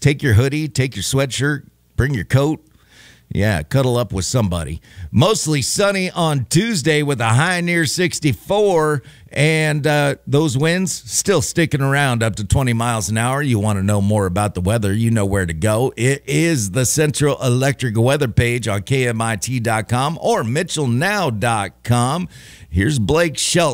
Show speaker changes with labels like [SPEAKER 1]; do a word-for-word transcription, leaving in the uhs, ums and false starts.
[SPEAKER 1] take your hoodie, take your sweatshirt, bring your coat. Yeah, cuddle up with somebody. Mostly sunny on Tuesday with a high near sixty-four, and uh, those winds still sticking around up to twenty miles an hour. You want to know more about the weather, you know where to go. It is the Central Electric weather page on K M I T dot com or Mitchell Now dot com. Here's Blake Shelton.